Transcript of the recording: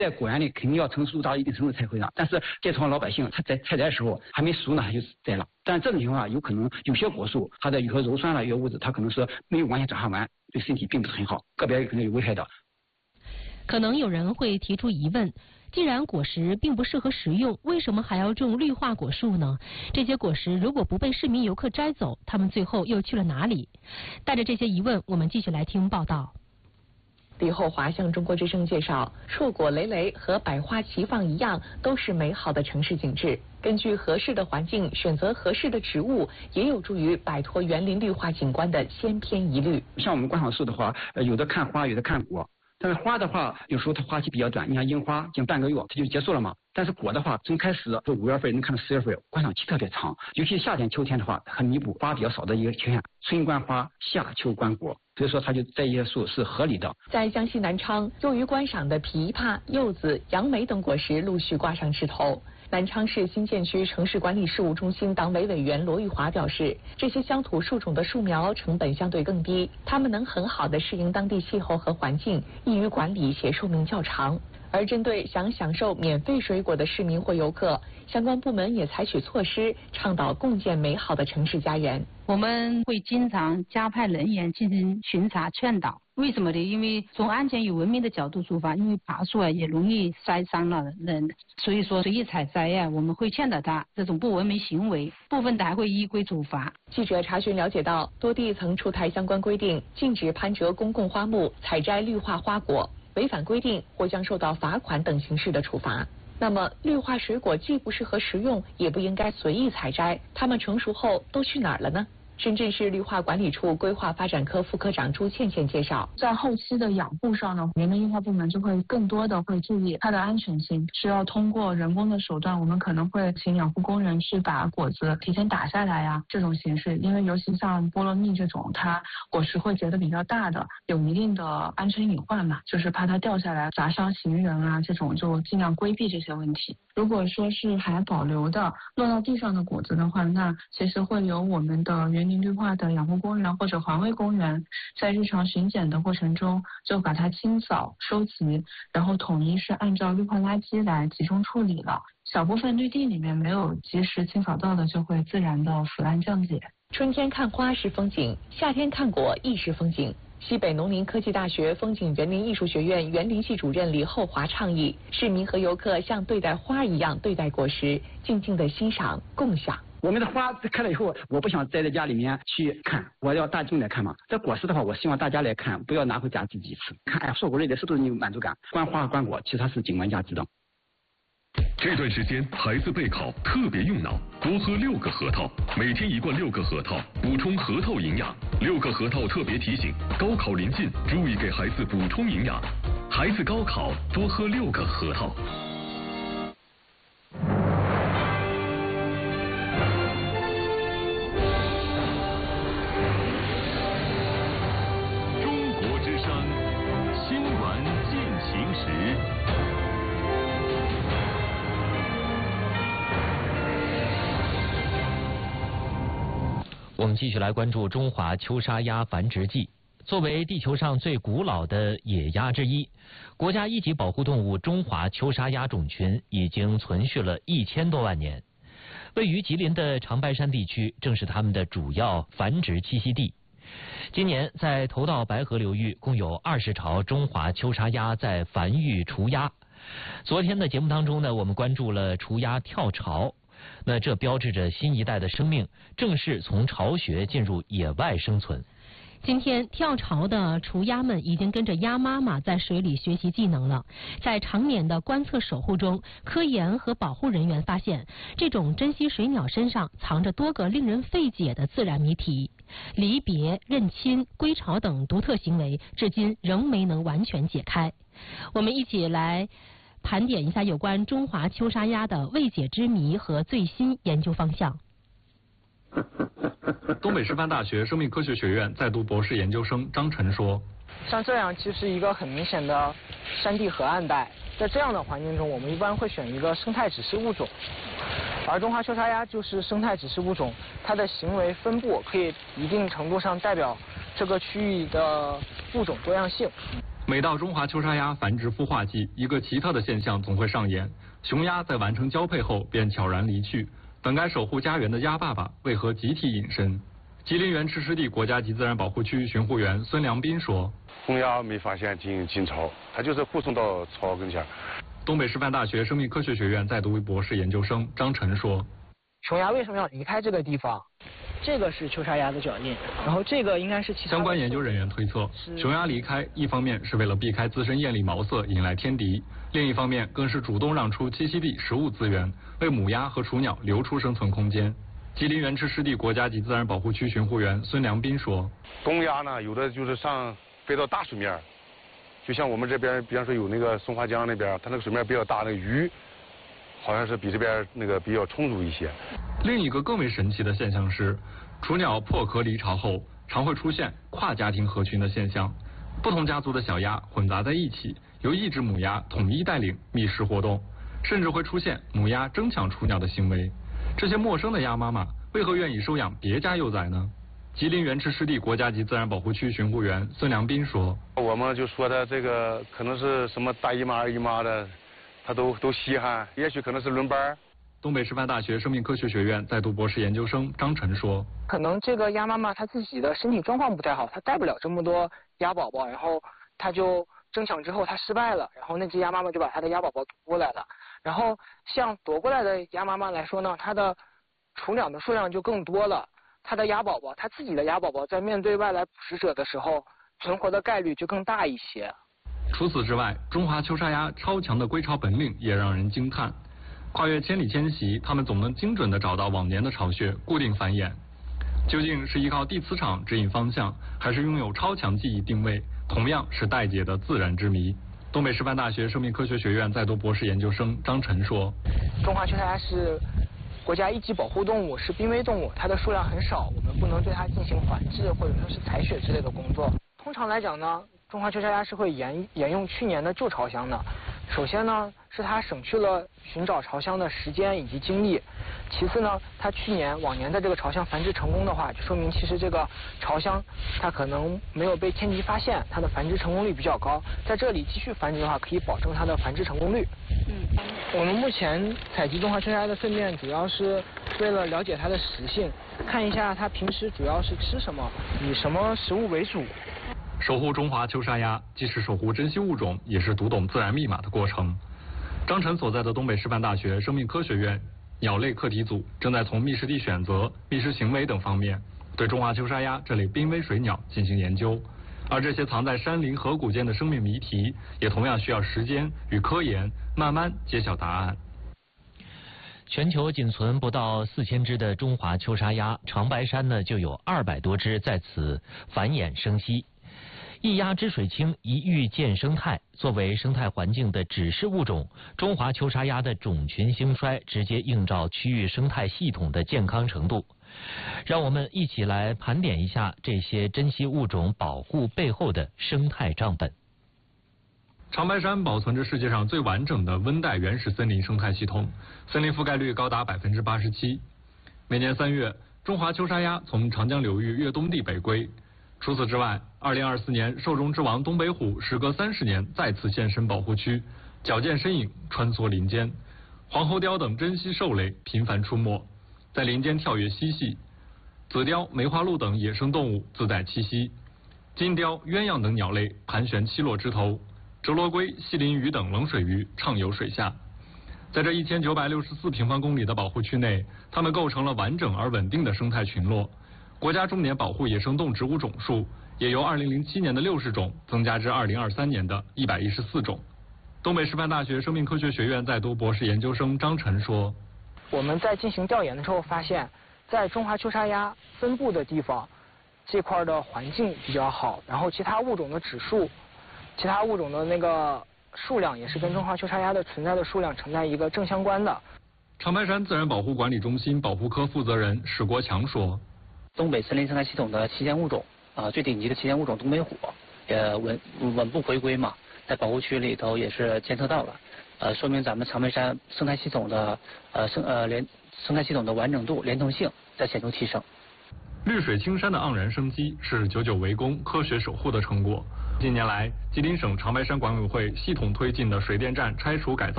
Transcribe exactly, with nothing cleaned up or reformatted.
在果园里肯定要成熟到一定程度才会长，但是这地方老百姓他在采摘的时候还没熟呢，他就摘了。但这种情况有可能有些果树它的有些鞣酸了、有些物质，它可能是没有完全转化完，对身体并不是很好，个别可能有危害的。 可能有人会提出疑问。既然果实并不适合食用，为什么还要种绿化果树呢？这些果实如果不被市民游客摘走，它们最后又去了哪里？带着这些疑问，我们继续来听报道。 李厚华向中国之声介绍，硕果累累和百花齐放一样，都是美好的城市景致。根据合适的环境选择合适的植物，也有助于摆脱园林绿化景观的先偏疑虑。 像我们观赏树的话，呃，有的看花，有的看果。但是花的话，有时候它花期比较短，你像樱花，近半个月它就结束了嘛。但是果的话，从开始从五月份能看到十月份，观赏期特别长。尤其夏天、秋天的话，很弥补花比较少的一个缺陷。春观花，夏秋观果，所以说它就这一些树是合理的。 在江西南昌，用于观赏的枇杷、柚子、杨梅等果实陆续挂上枝头。南昌市新建区城市管理事务中心党委委员罗玉华表示，这些乡土树种的树苗成本相对更低，它们能很好地适应当地气候和环境，易于管理且寿命较长。而针对想享受免费水果的市民或游客，相关部门也采取措施，倡导共建美好的城市家园。 我们会经常加派人员进行巡查劝导。为什么呢？因为从安全与文明的角度出发，因为爬树啊也容易摔伤了人，所以说随意采摘呀、啊，我们会劝导他这种不文明行为，部分的还会依规处罚。 记者查询了解到，多地曾出台相关规定，禁止攀折公共花木、采摘绿化花果，违反规定或将受到罚款等形式的处罚。那么，绿化水果既不适合食用，也不应该随意采摘，它们成熟后都去哪儿了呢？深圳市绿化管理处规划发展科副科长朱倩倩介绍， 在后期的养护上呢，园林绿化部门就会更多的会注意它的安全性，是要通过人工的手段，我们可能会请养护工人去把果子提前打下来呀，这种形式，因为尤其像菠萝蜜这种，它果实会结得比较大的，有一定的安全隐患嘛，就是怕它掉下来砸伤行人啊，这种就尽量规避这些问题。如果说是还保留的落到地上的果子的话，那其实会由我们的园林绿化的养护工人或者环卫工人在日常巡检的过程中就把它清扫收集，然后统一是按照绿化垃圾来集中处理了。小部分绿地里面没有及时清扫到的，就会自然的腐烂降解。 春天看花是风景，夏天看果亦是风景。西北农林科技大学风景园林艺术学院园林系主任李厚华倡议，市民和游客像对待花一样对待果实，静静的欣赏共享。 我们的花开了以后，我不想栽在家里面去看，我要大众来看嘛。这果实的话，我希望大家来看，不要拿回家自己吃。看，哎呀，硕果累累，是不是你有满足感？观花和观果，其实它是景观价值的。 这段时间孩子备考特别用脑，多喝六个核桃，每天一罐六个核桃，补充核桃营养。六个核桃特别提醒：高考临近，注意给孩子补充营养。孩子高考多喝六个核桃。 中国之声新闻进行时。 我们继续来关注中华秋沙鸭繁殖季。作为地球上最古老的野鸭之一，国家一级保护动物中华秋沙鸭种群已经存续了一千多万年。位于吉林的长白山地区正是它们的主要繁殖栖息地。今年在头道白河流域共有二十巢中华秋沙鸭在繁育雏鸭。昨天的节目当中呢，我们关注了雏鸭跳巢。那这标志着新一代的生命正式从巢穴进入野外生存。 今天跳巢的雏鸭们已经跟着鸭妈妈在水里学习技能了。在常年的观测守护中，科研和保护人员发现，这种珍稀水鸟身上藏着多个令人费解的自然谜题。离别、认亲、归巢等独特行为，至今仍没能完全解开。我们一起来盘点一下有关中华秋沙鸭的未解之谜和最新研究方向。 东北师范大学生命科学学院在读博士研究生张晨说： 像这样其实一个很明显的山地河岸带，在这样的环境中，我们一般会选一个生态指示物种，而中华秋沙鸭就是生态指示物种，它的行为分布可以一定程度上代表这个区域的物种多样性。 每到中华秋沙鸭繁殖孵化季，一个奇特的现象总会上演：雄鸭在完成交配后便悄然离去，本该守护家园的鸭爸爸为何集体隐身？吉林原赤湿地国家级自然保护区巡护员孙良斌说：“ 公鸭没发现进进巢，它就是护送到巢跟前。” 东北师范大学生命科学学院在读博士研究生张晨说：“ 雄鸭为什么要离开这个地方？这个是秋沙鸭的脚印，然后这个应该是其他。” 相关研究人员推测，雄鸭离开一方面是为了避开自身艳丽毛色引来天敌，另一方面更是主动让出栖息地食物资源，为母鸭和雏鸟留出生存空间。吉林原赤湿地国家级自然保护区巡护员孙良斌说：“ 公鸭呢，有的就是上飞到大水面。”就像我们这边，比方说有那个松花江那边，它那个水面比较大，那个鱼好像是比这边那个比较充足一些。 另一个更为神奇的现象是，雏鸟破壳离巢后，常会出现跨家庭合群的现象，不同家族的小鸭混杂在一起，由一只母鸭统一带领觅食活动，甚至会出现母鸭争抢雏鸟的行为。这些陌生的鸭妈妈为何愿意收养别家幼崽呢？吉林原赤湿地国家级自然保护区巡护员孙良斌说：“ 我们就说的这个可能是什么大姨妈、二姨妈的，他都都稀罕，也许可能是轮班。” 东北师范大学生命科学学院在读博士研究生张晨说：“ 可能这个鸭妈妈她自己的身体状况不太好，她带不了这么多鸭宝宝，然后她就争抢之后她失败了，然后那只鸭妈妈就把她的鸭宝宝夺过来了。然后像夺过来的鸭妈妈来说呢，她的雏鸟的数量就更多了。”它的鸭宝宝，它自己的鸭宝宝在面对外来捕食者的时候，存活的概率就更大一些。 除此之外，中华秋沙鸭超强的归巢本领也让人惊叹。跨越千里迁徙，它们总能精准地找到往年的巢穴，固定繁衍。究竟是依靠地磁场指引方向，还是拥有超强记忆定位，同样是待解的自然之谜。东北师范大学生命科学学院在读博士研究生张晨说：“ 中华秋沙鸭是国家一级保护动物，是濒危动物，它的数量很少，我们不能对它进行繁殖或者说是采血之类的工作。通常来讲呢，中华秋沙鸭是会沿沿用去年的旧巢箱的。首先呢，是它省去了寻找巢箱的时间以及精力；其次呢，它去年往年的这个巢箱繁殖成功的话，就说明其实这个巢箱它可能没有被天敌发现，它的繁殖成功率比较高。在这里继续繁殖的话，可以保证它的繁殖成功率。嗯，我们目前采集中华秋沙鸭的粪便，主要是为了了解它的食性，看一下它平时主要是吃什么，以什么食物为主。 守护中华秋沙鸭，既是守护珍稀物种，也是读懂自然密码的过程。张晨所在的东北师范大学生命科学院鸟类课题组正在从觅食地选择、觅食行为等方面，对中华秋沙鸭这类濒危水鸟进行研究。而这些藏在山林河谷间的生命谜题，也同样需要时间与科研慢慢揭晓答案。 全球仅存不到四千只的中华秋沙鸭，长白山呢就有二百多只在此繁衍生息。一鸭之水清，一玉见生态。作为生态环境的指示物种，中华秋沙鸭的种群兴衰直接映照区域生态系统的健康程度。让我们一起来盘点一下这些珍稀物种保护背后的生态账本。 长白山保存着世界上最完整的温带原始森林生态系统，森林覆盖率高达百分之八十七。每年三月，中华秋沙鸭从长江流域越冬地北归。除此之外，二零二四年兽中之王东北虎时隔三十年再次现身保护区，矫健身影穿梭林间，黄喉貂等珍稀兽类频繁出没，在林间跳跃嬉戏。紫貂、梅花鹿等野生动物自在栖息，金雕、鸳鸯等鸟类盘旋栖落枝头，折罗龟、西鳞鱼等冷水鱼畅游水下。在这一千九百六十四平方公里的保护区内，它们构成了完整而稳定的生态群落。国家重点保护野生动植物种数也由二零零七年的六十种增加至二零二三年的一百一十四种。东北师范大学生命科学学院在读博士研究生张晨说：“ 我们在进行调研的时候发现，在中华秋沙鸭分布的地方，这块的环境比较好，然后其他物种的指数，其他物种的那个数量也是跟中华秋沙鸭的存在的数量呈在一个正相关的。” 长白山自然保护管理中心保护科负责人史国强说：“ 东北森林生态系统的旗舰物种啊、呃，最顶级的旗舰物种东北虎也稳稳步回归嘛，在保护区里头也是监测到了，呃，说明咱们长白山生态系统的呃生呃连生态系统的完整度、连通性在显著提升。 绿水青山的盎然生机是久久围攻、科学守护的成果。 近年来，吉林省长白山管委会系统推进的水电站拆除改造。